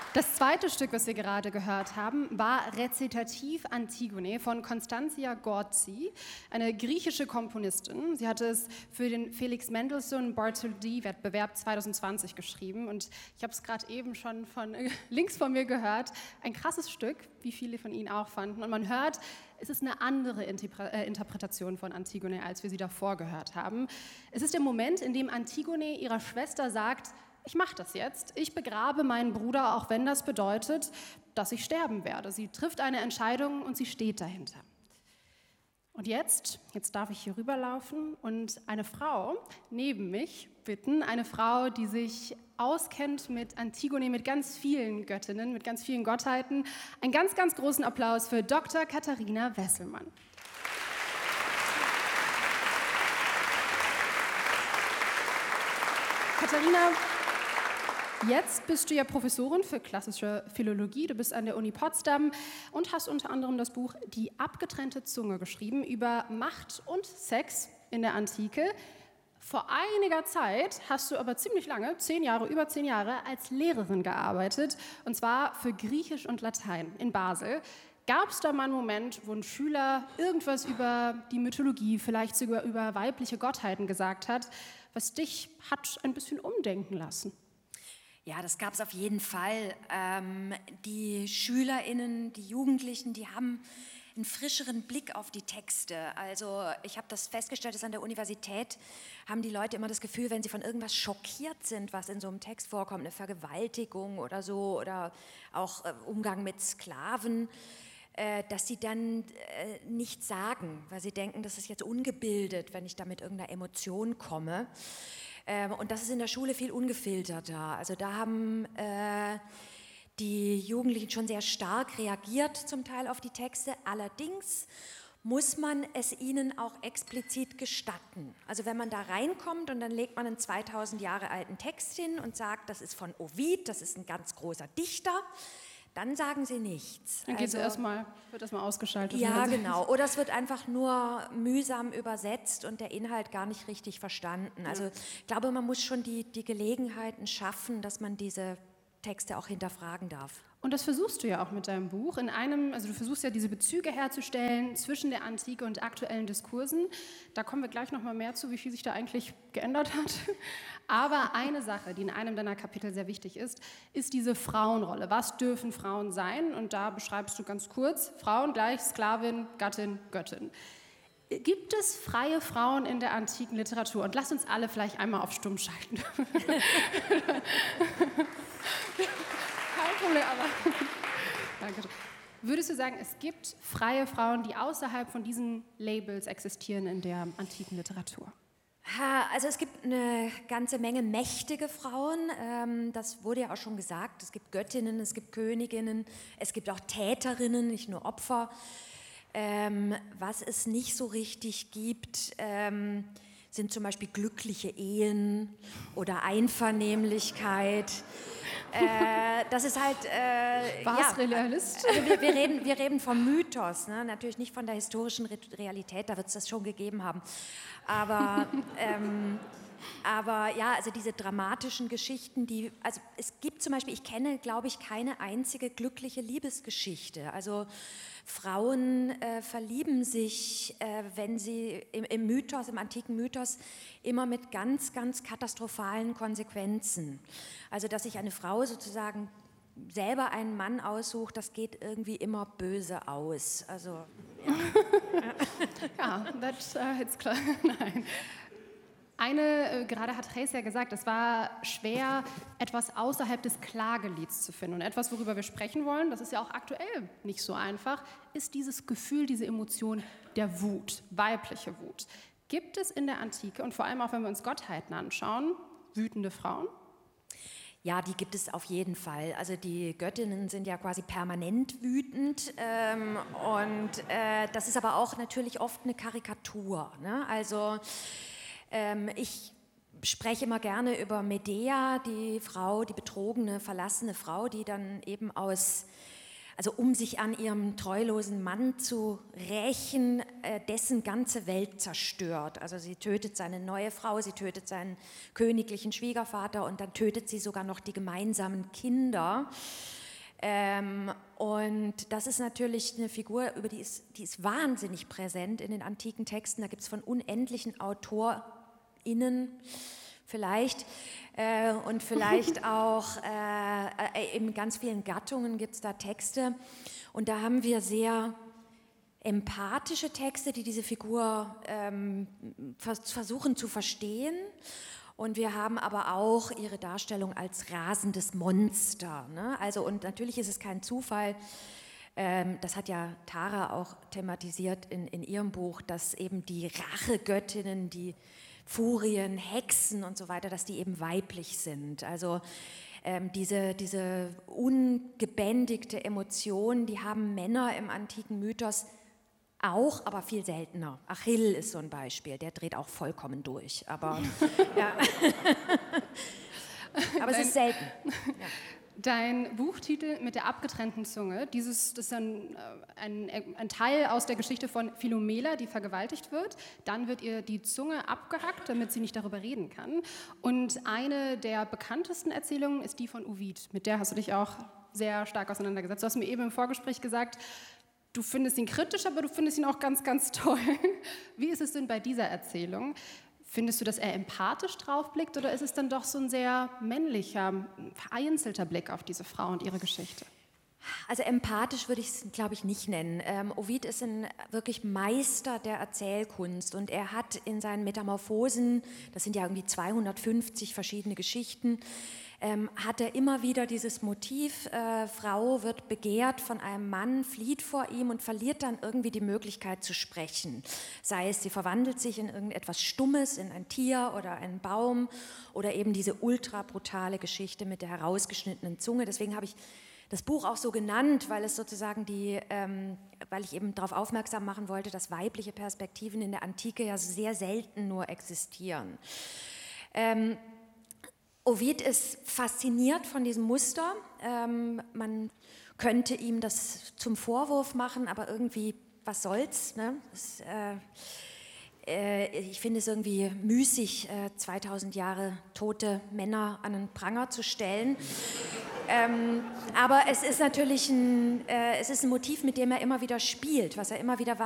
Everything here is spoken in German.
Das zweite Stück, was wir gerade gehört haben, war Rezitativ Antigone von Constantia Gorzi, eine griechische Komponistin. Sie hatte es für den Felix Mendelssohn Bartholdy-Wettbewerb 2020 geschrieben und ich habe es gerade eben schon von links von mir gehört. Ein krasses Stück, wie viele von Ihnen auch fanden. Und man hört, es ist eine andere Interpretation von Antigone, als wir sie davor gehört haben. Es ist der Moment, in dem Antigone ihrer Schwester sagt: Ich mache das jetzt. Ich begrabe meinen Bruder, auch wenn das bedeutet, dass ich sterben werde. Sie trifft eine Entscheidung und sie steht dahinter. Und jetzt darf ich hier rüberlaufen und eine Frau neben mich bitten, eine Frau, die sich auskennt mit Antigone, mit ganz vielen Göttinnen, mit ganz vielen Gottheiten. Einen ganz, ganz großen Applaus für Dr. Katharina Wesselmann. Katharina, jetzt bist du ja Professorin für klassische Philologie, du bist an der Uni Potsdam und hast unter anderem das Buch Die abgetrennte Zunge geschrieben über Macht und Sex in der Antike. Vor einiger Zeit hast du aber ziemlich lange, über 10 Jahre, als Lehrerin gearbeitet, und zwar für Griechisch und Latein in Basel. Gab es da mal einen Moment, wo ein Schüler irgendwas über die Mythologie, vielleicht sogar über weibliche Gottheiten gesagt hat, was dich hat ein bisschen umdenken lassen? Ja, das gab es auf jeden Fall. Die SchülerInnen, die Jugendlichen, die haben einen frischeren Blick auf die Texte. Also ich habe das festgestellt, dass an der Universität haben die Leute immer das Gefühl, wenn sie von irgendwas schockiert sind, was in so einem Text vorkommt, eine Vergewaltigung oder so, oder auch Umgang mit Sklaven, dass sie dann nichts sagen, weil sie denken, das ist jetzt ungebildet, wenn ich da mit irgendeiner Emotion komme. Und das ist in der Schule viel ungefilterter. Also da haben die Jugendlichen schon sehr stark reagiert zum Teil auf die Texte. Allerdings muss man es ihnen auch explizit gestatten. Also wenn man da reinkommt und dann legt man einen 2000 Jahre alten Text hin und sagt, das ist von Ovid, das ist ein ganz großer Dichter, dann sagen sie nichts. Dann wird erstmal ausgeschaltet. Ja, genau. Oder es wird einfach nur mühsam übersetzt und der Inhalt gar nicht richtig verstanden. Also ich glaube, man muss schon die Gelegenheiten schaffen, dass man diese Texte auch hinterfragen darf. Und das versuchst du ja auch mit deinem Buch. Du versuchst ja diese Bezüge herzustellen zwischen der Antike und aktuellen Diskursen. Da kommen wir gleich noch mal mehr zu, wie viel sich da eigentlich geändert hat. Aber eine Sache, die in einem deiner Kapitel sehr wichtig ist diese Frauenrolle. Was dürfen Frauen sein? Und da beschreibst du ganz kurz: Frauen gleich Sklavin, Gattin, Göttin. Gibt es freie Frauen in der antiken Literatur? Und lass uns alle vielleicht einmal auf Stumm schalten. Kein Problem, aber danke. Würdest du sagen, es gibt freie Frauen, die außerhalb von diesen Labels existieren in der antiken Literatur? Also es gibt eine ganze Menge mächtige Frauen, das wurde ja auch schon gesagt. Es gibt Göttinnen, es gibt Königinnen, es gibt auch Täterinnen, nicht nur Opfer. Was es nicht so richtig gibt, sind zum Beispiel glückliche Ehen oder Einvernehmlichkeit. Das ist halt... Was Realist? Also wir reden vom Mythos, ne? Natürlich nicht von der historischen Realität, da wird es das schon gegeben haben. Aber ja, also diese dramatischen Geschichten, also es gibt zum Beispiel, ich kenne, glaube ich, keine einzige glückliche Liebesgeschichte. Also Frauen verlieben sich, wenn sie im Mythos, im antiken Mythos, immer mit ganz, ganz katastrophalen Konsequenzen. Also dass sich eine Frau sozusagen selber einen Mann aussucht, das geht irgendwie immer böse aus. Also ja, das ist klar. Nein. Gerade hat Hayes ja gesagt, es war schwer, etwas außerhalb des Klagelieds zu finden. Und etwas, worüber wir sprechen wollen, das ist ja auch aktuell nicht so einfach, ist dieses Gefühl, diese Emotion der Wut, weibliche Wut. Gibt es in der Antike, und vor allem auch, wenn wir uns Gottheiten anschauen, wütende Frauen? Ja, die gibt es auf jeden Fall. Also die Göttinnen sind ja quasi permanent wütend und das ist aber auch natürlich oft eine Karikatur, ne? Also ich spreche immer gerne über Medea, die Frau, die betrogene, verlassene Frau, die dann eben aus also um sich an ihrem treulosen Mann zu rächen, dessen ganze Welt zerstört. Also sie tötet seine neue Frau, sie tötet seinen königlichen Schwiegervater und dann tötet sie sogar noch die gemeinsamen Kinder. Und das ist natürlich eine Figur, die ist wahnsinnig präsent in den antiken Texten. Da gibt es von unendlichen AutorInnen vielleicht und vielleicht auch in ganz vielen Gattungen gibt es da Texte. Und da haben wir sehr empathische Texte, die diese Figur versuchen zu verstehen. Und wir haben aber auch ihre Darstellung als rasendes Monster. Ne? Also, und natürlich ist es kein Zufall, das hat ja Tara auch thematisiert in ihrem Buch, dass eben die Rachegöttinnen, die Furien, Hexen und so weiter, dass die eben weiblich sind. Also diese ungebändigte Emotion, die haben Männer im antiken Mythos auch, aber viel seltener. Achill ist so ein Beispiel, der dreht auch vollkommen durch. Aber, ja. Aber es ist selten. Ja. Dein Buchtitel mit der abgetrennten Zunge, das ist ein Teil aus der Geschichte von Philomela, die vergewaltigt wird. Dann wird ihr die Zunge abgehackt, damit sie nicht darüber reden kann. Und eine der bekanntesten Erzählungen ist die von Ovid. Mit der hast du dich auch sehr stark auseinandergesetzt. Du hast mir eben im Vorgespräch gesagt, du findest ihn kritisch, aber du findest ihn auch ganz, ganz toll. Wie ist es denn bei dieser Erzählung? Findest du, dass er empathisch draufblickt oder ist es dann doch so ein sehr männlicher, vereinzelter Blick auf diese Frau und ihre Geschichte? Also empathisch würde ich es, glaube ich, nicht nennen. Ovid ist ein wirklich Meister der Erzählkunst und er hat in seinen Metamorphosen, das sind ja irgendwie 250 verschiedene Geschichten, hat er immer wieder dieses Motiv, Frau wird begehrt von einem Mann, flieht vor ihm und verliert dann irgendwie die Möglichkeit zu sprechen. Sei es, sie verwandelt sich in irgendetwas Stummes, in ein Tier oder einen Baum oder eben diese ultra brutale Geschichte mit der herausgeschnittenen Zunge. Deswegen habe ich das Buch auch so genannt, weil es sozusagen weil ich eben darauf aufmerksam machen wollte, dass weibliche Perspektiven in der Antike ja sehr selten nur existieren. Ovid ist fasziniert von diesem Muster. Man könnte ihm das zum Vorwurf machen, aber irgendwie, was soll's? Ne? Ich finde es irgendwie müßig, 2000 Jahre tote Männer an den Pranger zu stellen. Aber es ist natürlich ein Motiv, mit dem er immer wieder spielt, was er immer wieder